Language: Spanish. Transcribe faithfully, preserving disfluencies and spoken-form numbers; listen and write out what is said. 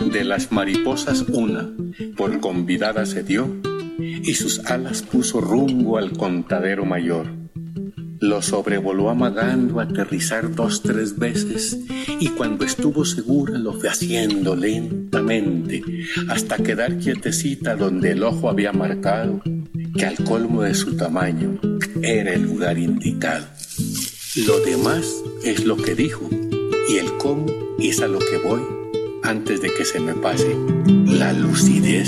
De las mariposas una, por convidada se dio, y sus alas puso rumbo al contadero mayor. Lo sobrevoló amagando aterrizar dos, tres veces, y cuando estuvo segura lo fue haciendo lentamente, hasta quedar quietecita donde el ojo había marcado, que al colmo de su tamaño era el lugar indicado. Lo demás es lo que dijo, y el cómo es a lo que voy, antes de que se me pase la lucidez.